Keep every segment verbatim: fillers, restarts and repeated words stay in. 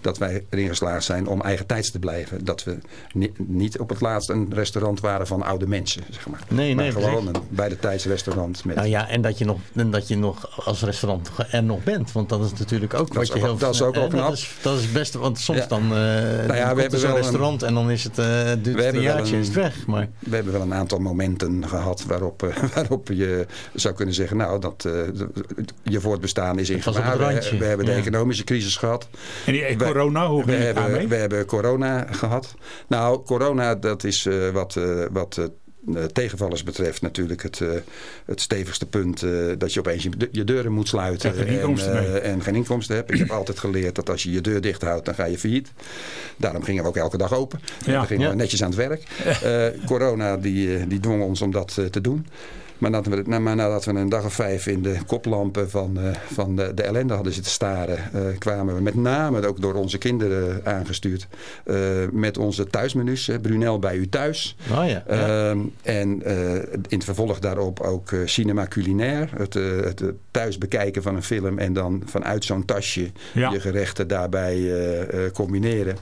dat wij erin geslaagd zijn om eigen tijds te blijven. Dat we ni- niet op het laatst een restaurant waren van oude mensen, zeg maar. Nee, maar nee, gewoon een bij de tijdsrestaurant. Met... Nou ja, en dat je nog, en dat je nog als restaurant er nog bent. Want dat is natuurlijk ook Dat wat is je ook- heel dat is ook eh, wel knap. Dat is, dat is het beste, want soms Ja. dan, uh, ja, dan we komt er hebben zo'n wel restaurant en dan is het, uh, duurt We het een hebben wel jaartje een- is het weg. Maar We hebben wel een aantal momenten gehad waarop, uh, waarop je zou kunnen zeggen, nou, dat uh, je voortbestaan is in Het was op gevaar. het We, randje. we hebben de Ja. economische crisis gehad. En die eh, corona, hoe We ging het hebben, daarmee? we hebben corona gehad. Nou, corona, dat is uh, wat, uh, wat uh, tegenvallers betreft natuurlijk het, uh, het stevigste punt. Uh, dat je opeens je, je deuren moet sluiten. Ja, geen inkomsten en, mee. uh, en geen inkomsten hebt. Ik heb altijd geleerd dat als je je deur dicht houdt, dan ga je failliet. Daarom gingen we ook elke dag open. Ja. Dan gingen Ja. we netjes aan het werk. Uh, corona die, die dwong ons om dat uh, te doen. Maar nadat, we, nou, maar nadat we een dag of vijf in de koplampen van, uh, van de, de ellende hadden zitten staren, uh, kwamen we met name ook door onze kinderen aangestuurd uh, met onze thuismenu's. Uh, Brunel bij u thuis. oh ja, ja. Uh, en uh, in het vervolg daarop ook uh, cinema culinair. Het, uh, het uh, thuis bekijken van een film en dan vanuit zo'n tasje Ja. je gerechten daarbij uh, uh, combineren.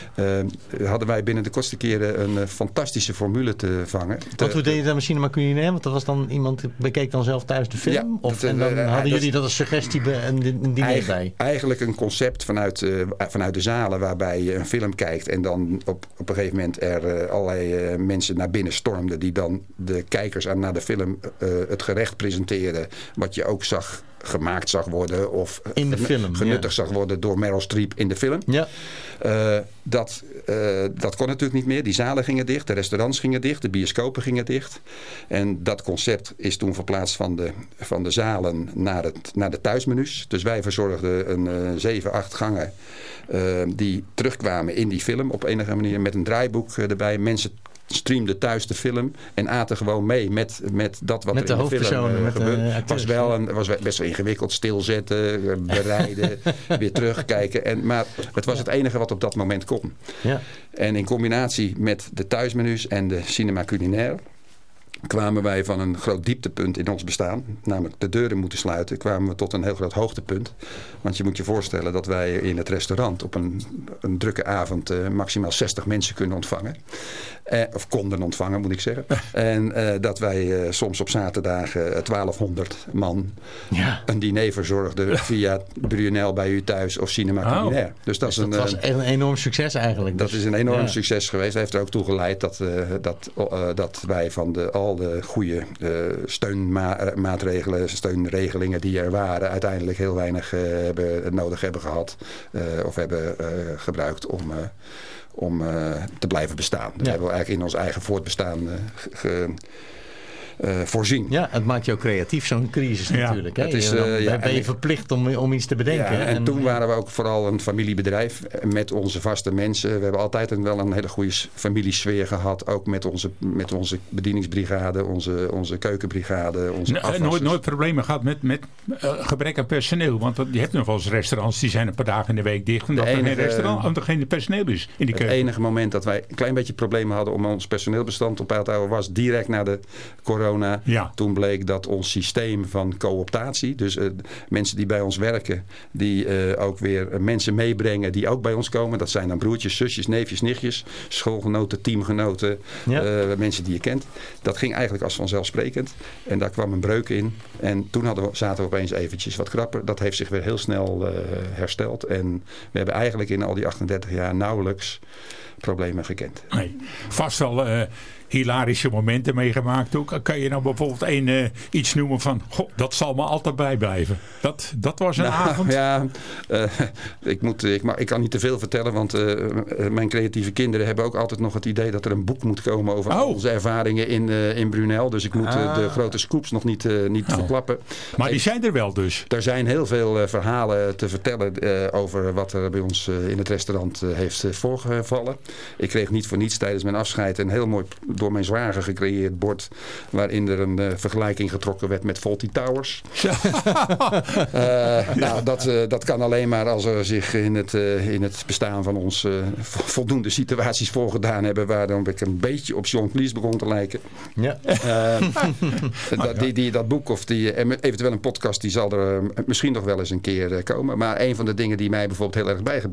Uh, hadden wij binnen de kortste keren een uh, fantastische formule te vangen. Want hoe Te- deed je dat misschien maar culinair? Want dat was dan iemand bekeek dan zelf thuis de film? Ja, of, dat, en dan uh, hadden dat- jullie dat als suggestie bij een, een diner Eigen- bij? Eigenlijk een concept vanuit, uh, vanuit de zalen waarbij je een film kijkt en dan op, op een gegeven moment er uh, allerlei uh, mensen naar binnen stormden die dan de kijkers aan naar de film uh, het gerecht presenteren wat je ook zag gemaakt zag worden of In de genu- film, genuttigd zag worden door Meryl Streep in de film. Ja. Uh, dat, uh, dat kon natuurlijk niet meer. Die zalen gingen dicht, de restaurants gingen dicht, de bioscopen gingen dicht. En dat concept is toen verplaatst van de, van de zalen naar, het, naar de thuismenu's. Dus wij verzorgden een uh, zeven, acht gangen uh, die terugkwamen in die film op enige manier met een draaiboek uh, erbij. Mensen streamden thuis de film en aten gewoon mee met, met dat wat Met er de in de film hoofdpersonen, uh, met de gebeurde. acteurs, was wel een, was best wel ingewikkeld. Stilzetten, uh, bereiden, weer terugkijken. En, maar het was het enige wat op dat moment kon. Ja. En in combinatie met de thuismenu's en de cinema culinaire kwamen wij van een groot dieptepunt in ons bestaan, namelijk de deuren moeten sluiten, kwamen we tot een heel groot hoogtepunt. Want je moet je voorstellen dat wij in het restaurant op een, een drukke avond uh, maximaal zestig mensen kunnen ontvangen. Eh, of konden ontvangen, moet ik zeggen. En uh, dat wij uh, soms op zaterdagen uh, twaalfhonderd man Ja. een diner verzorgden via Brunel bij u thuis of cinema Oh. culinaire. Dus dat, Dus is een, dat was uh, echt een enorm succes eigenlijk. dat Dus, is een enorm ja. succes geweest. Dat heeft er ook toe geleid dat, uh, dat, uh, dat wij van de, al de goede uh, steunmaatregelen, steunregelingen die er waren, uiteindelijk heel weinig uh, hebben, nodig hebben gehad uh, of hebben uh, gebruikt om, uh, om uh, te blijven bestaan. Dat Ja. hebben we eigenlijk in ons eigen voortbestaan uh, ge, Uh, voorzien. Ja, het maakt je ook creatief, zo'n crisis Ja. natuurlijk. Hè? Het is, Je- dan uh, ja, ben je en- verplicht om, om iets te bedenken. Ja, hè? en, toen waren we ook vooral een familiebedrijf met onze vaste mensen. We hebben altijd een, wel een hele goede familiesfeer gehad. Ook met onze, met onze bedieningsbrigade, onze, onze keukenbrigade, onze No- afwassers. nooit, nooit problemen gehad met, met uh, gebrek aan personeel. Want je hebt nog wel eens restaurants die zijn een paar dagen in de week dicht. Omdat De er geen enige- restaurant, omdat er geen personeel is in die Het keuken. enige moment dat wij een klein beetje problemen hadden om ons personeelbestand op peil te houden was direct na de corona. Ja. Toen bleek dat ons systeem van cooptatie, dus uh, mensen die bij ons werken, die uh, ook weer uh, mensen meebrengen die ook bij ons komen. Dat zijn dan broertjes, zusjes, neefjes, nichtjes, schoolgenoten, teamgenoten, Ja. uh, mensen die je kent. Dat ging eigenlijk als vanzelfsprekend. En daar kwam een breuk in. En toen hadden we, zaten we opeens eventjes wat krapper. Dat heeft zich weer heel snel uh, hersteld. En we hebben eigenlijk in al die achtendertig jaar nauwelijks problemen gekend. Nee. Vast wel uh, hilarische momenten meegemaakt ook. Kan je nou bijvoorbeeld één uh, iets noemen van, goh, dat zal me altijd bijblijven. Dat, dat was een Nou, avond. Ja, uh, ik, moet, ik, mag, ik kan niet te veel vertellen, want uh, mijn creatieve kinderen hebben ook altijd nog het idee dat er een boek moet komen over Oh. onze ervaringen in, uh, in Brunel. Dus ik moet uh, Ah. de grote scoops nog niet, uh, niet Oh. verklappen. Maar die Ik- zijn er wel dus. Er zijn heel veel uh, verhalen te vertellen uh, over wat er bij ons uh, in het restaurant uh, heeft uh, voorgevallen. Ik kreeg niet voor niets tijdens mijn afscheid een heel mooi door mijn zwager gecreëerd bord waarin er een uh, vergelijking getrokken werd met Fawlty Towers. uh, nou, dat, uh, dat kan alleen maar als er zich in het, uh, in het bestaan van ons uh, voldoende situaties voorgedaan hebben waarom ik een beetje op John Cleese begon te lijken. Ja. Uh, dat, die, die, dat boek of die, eventueel een podcast die zal er uh, misschien nog wel eens een keer uh, komen. Maar een van de dingen die mij bijvoorbeeld heel erg bijgebleven